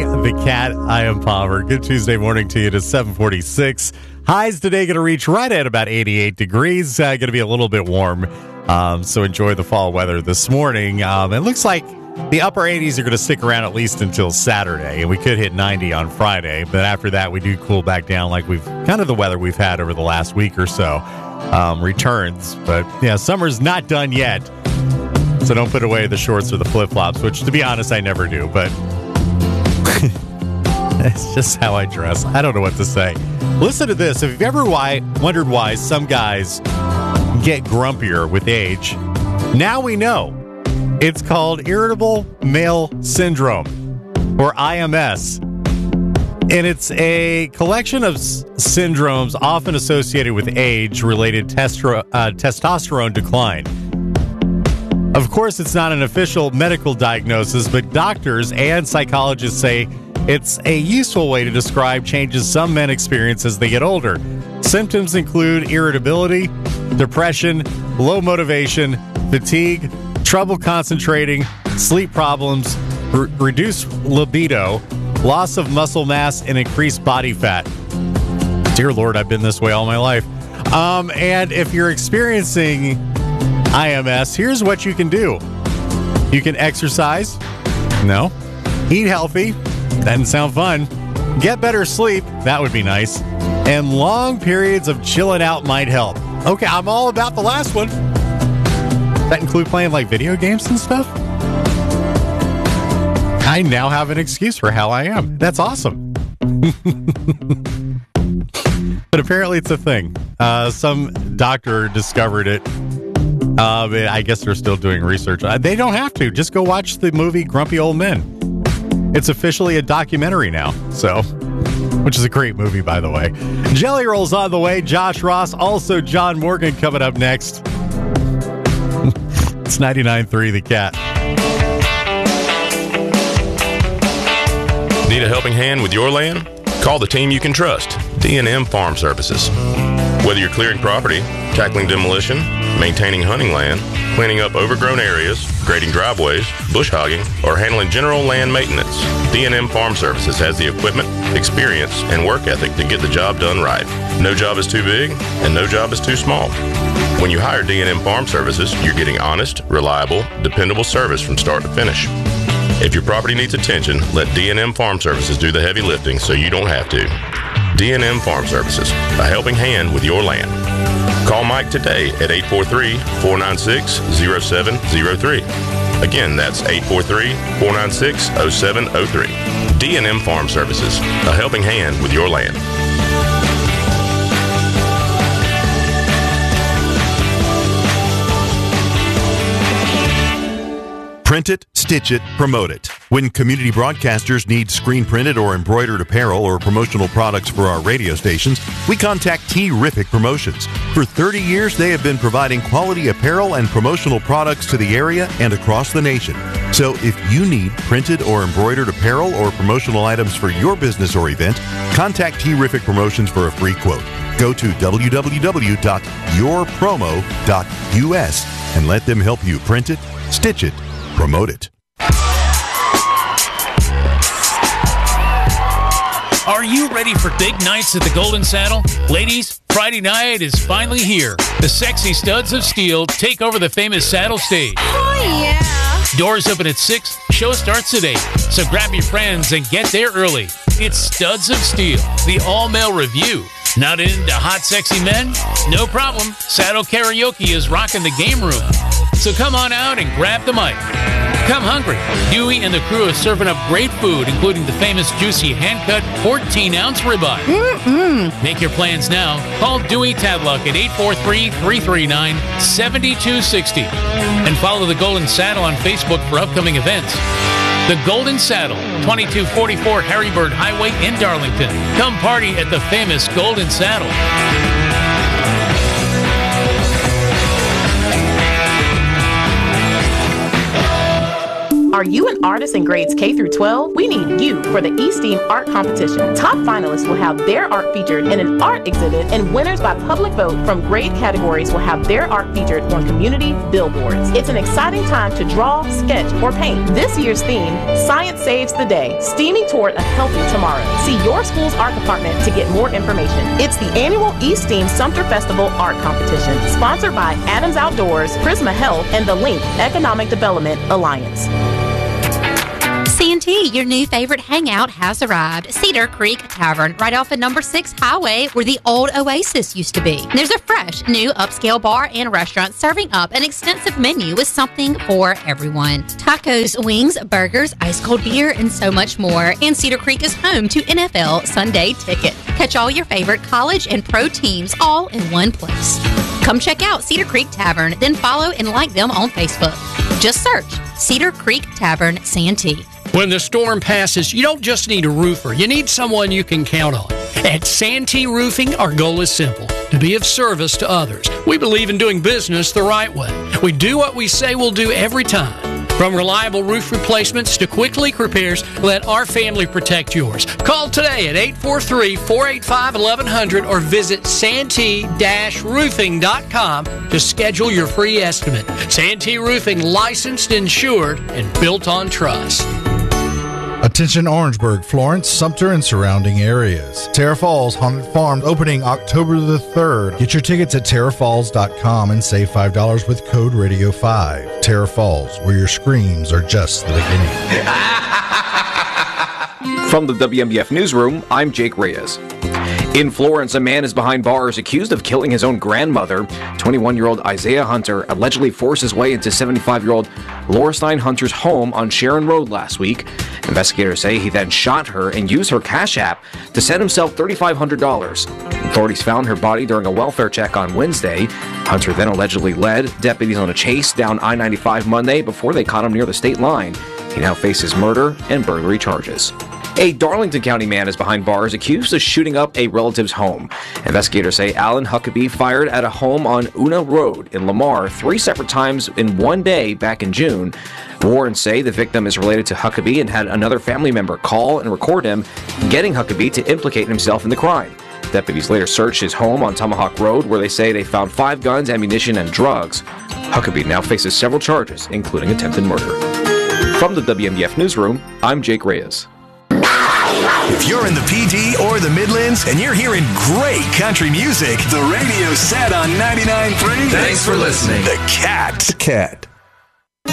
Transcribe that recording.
the Cat. I am Palmer. Good Tuesday morning to you. It is 7:46. Highs today going to reach right at about 88 degrees. Going to be a little bit warm. So enjoy the fall weather this morning. It looks like the upper 80s are going to stick around at least until Saturday, and we could hit 90 on Friday. But after that, we do cool back down like we've kind of the weather we've had over the last week or so returns. But yeah, summer's not done yet. So don't put away the shorts or the flip-flops, which, to be honest, I never do. But it's just how I dress. I don't know what to say. Listen to this. If you've ever wondered why some guys get grumpier with age, now we know. It's called Irritable Male Syndrome, or IMS. And it's a collection of syndromes often associated with age-related testosterone decline. Of course, it's not an official medical diagnosis, but doctors and psychologists say it's a useful way to describe changes some men experience as they get older. Symptoms include irritability, depression, low motivation, fatigue, trouble concentrating, sleep problems, reduced libido, loss of muscle mass, and increased body fat. Dear Lord, I've been this way all my life. And if you're experiencing IMS, here's what you can do. You can exercise. No. Eat healthy. Doesn't sound fun. Get better sleep. That would be nice. And long periods of chilling out might help. Okay, I'm all about the last one. That include playing like video games and stuff? I now have an excuse for how I am. That's awesome. But apparently it's a thing. Some doctor discovered it. I guess they're still doing research. They don't have to. Just go watch the movie Grumpy Old Men. It's officially a documentary now, so, which is a great movie, by the way. Jelly Roll's on the way. Josh Ross, also John Morgan coming up next. It's 99.3 The Cat. Need a helping hand with your land? Call the team you can trust, D&M Farm Services. Whether you're clearing property, tackling demolition, maintaining hunting land, cleaning up overgrown areas, grading driveways, bush hogging, or handling general land maintenance, D&M Farm Services has the equipment, experience, and work ethic to get the job done right. No job is too big, and no job is too small. When you hire D&M Farm Services, you're getting honest, reliable, dependable service from start to finish. If your property needs attention, let D&M Farm Services do the heavy lifting so you don't have to. D&M Farm Services, a helping hand with your land. Call Mike today at 843-496-0703. Again, that's 843-496-0703. D&M Farm Services, a helping hand with your land. Print it, stitch it, promote it. When community broadcasters need screen printed or embroidered apparel or promotional products for our radio stations, we contact Terrific Promotions. For 30 years, they have been providing quality apparel and promotional products to the area and across the nation. So if you need printed or embroidered apparel or promotional items for your business or event, contact Terrific Promotions for a free quote. Go to www.yourpromo.us and let them help you print it, stitch it, promote it. Are you ready for big nights at the Golden Saddle? Ladies, Friday night is finally here. The sexy Studs of Steel take over the famous saddle stage. Oh, yeah. Doors open at 6, show starts at 8. So grab your friends and get there early. It's Studs of Steel, the all-male review. Not into hot, sexy men? No problem. Saddle Karaoke is rocking the game room. So come on out and grab the mic. Come hungry. Dewey and the crew are serving up great food, including the famous juicy hand-cut 14-ounce ribeye. Make your plans now. Call Dewey Tadlock at 843-339-7260. And follow the Golden Saddle on Facebook for upcoming events. The Golden Saddle, 2244 Harrybird Highway in Darlington. Come party at the famous Golden Saddle. Are you an artist in grades K through 12? We need you for the eSteam Art Competition. Top finalists will have their art featured in an art exhibit, and winners by public vote from grade categories will have their art featured on community billboards. It's an exciting time to draw, sketch, or paint. This year's theme, Science Saves the Day, steaming toward a healthy tomorrow. See your school's art department to get more information. It's the annual eSteam Sumter Festival Art Competition, sponsored by Adams Outdoors, Prisma Health, and the Link Economic Development Alliance. C&T, your new favorite hangout, has arrived. Cedar Creek Tavern, right off of number 6 Highway, where the old Oasis used to be. There's a fresh, new upscale bar and restaurant serving up an extensive menu with something for everyone. Tacos, wings, burgers, ice cold beer, and so much more. And Cedar Creek is home to NFL Sunday Ticket. Catch all your favorite college and pro teams all in one place. Come check out Cedar Creek Tavern, then follow and like them on Facebook. Just search Cedar Creek Tavern, Santee. When the storm passes, you don't just need a roofer. You need someone you can count on. At Santee Roofing, our goal is simple: to be of service to others. We believe in doing business the right way. We do what we say we'll do every time. From reliable roof replacements to quick leak repairs, let our family protect yours. Call today at 843-485-1100 or visit santee-roofing.com to schedule your free estimate. Santee Roofing, licensed, insured, and built on trust. Attention Orangeburg, Florence, Sumter, and surrounding areas. Terra Falls Haunted Farm opening October the 3rd. Get your tickets at terrafalls.com and save $5 with code Radio5. Terra Falls, where your screams are just the beginning. From the WMBF Newsroom, I'm Jake Reyes. In Florence, a man is behind bars accused of killing his own grandmother. 21-year-old Isaiah Hunter allegedly forced his way into 75-year-old Laura Stein Hunter's home on Sharon Road last week. Investigators say he then shot her and used her Cash App to send himself $3,500. Authorities found her body during a welfare check on Wednesday. Hunter then allegedly led deputies on a chase down I-95 Monday before they caught him near the state line. He now faces murder and burglary charges. A Darlington County man is behind bars accused of shooting up a relative's home. Investigators say Alan Huckabee fired at a home on Una Road in Lamar 3 separate times in one day back in June. Warrants say the victim is related to Huckabee and had another family member call and record him getting Huckabee to implicate himself in the crime. Deputies later searched his home on Tomahawk Road, where they say they found 5 guns, ammunition, and drugs. Huckabee now faces several charges, including attempted murder. From the WMBF Newsroom, I'm Jake Reyes. If you're in the PD or the Midlands and you're hearing great country music, the radio's set on 99.3. Thanks for listening. The Cat.